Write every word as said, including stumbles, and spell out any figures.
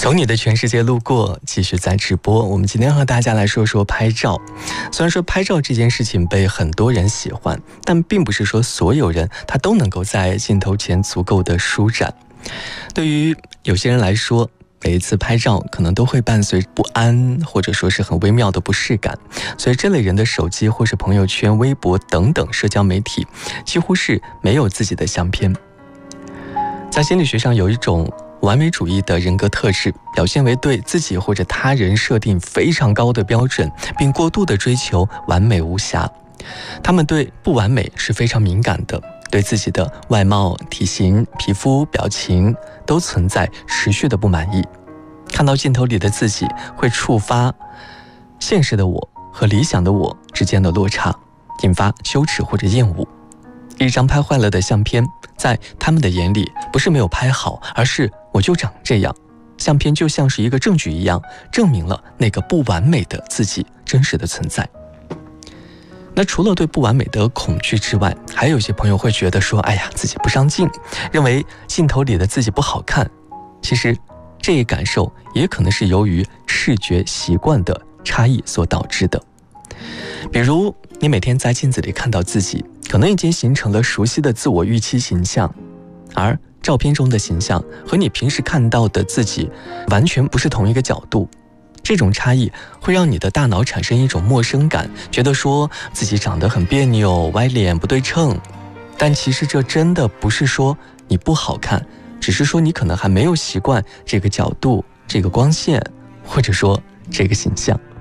从你的全世界路过，继续在直播。我们今天和大家来说说拍照。虽然说拍照这件事情被很多人喜欢，但并不是说所有人他都能够在镜头前足够的舒展。对于有些人来说，每一次拍照可能都会伴随不安，或者说是很微妙的不适感，所以这类人的手机或是朋友圈、微博等等社交媒体几乎是没有自己的相片。在心理学上有一种完美主义的人格特质，表现为对自己或者他人设定非常高的标准，并过度的追求完美无瑕。他们对不完美是非常敏感的，对自己的外貌、体型、皮肤、表情都存在持续的不满意。看到镜头里的自己，会触发现实的我和理想的我之间的落差，引发羞耻或者厌恶。一张拍坏了的相片，在他们的眼里不是没有拍好，而是我就长这样。相片就像是一个证据一样，证明了那个不完美的自己真实的存在。那除了对不完美的恐惧之外，还有一些朋友会觉得说，哎呀，自己不上镜，认为镜头里的自己不好看。其实这一感受也可能是由于视觉习惯的差异所导致的。比如你每天在镜子里看到自己，可能已经形成了熟悉的自我预期形象，而照片中的形象和你平时看到的自己完全不是同一个角度。这种差异会让你的大脑产生一种陌生感，觉得说自己长得很别扭、歪脸、不对称。但其实这真的不是说你不好看，只是说你可能还没有习惯这个角度、这个光线，或者说这个形象。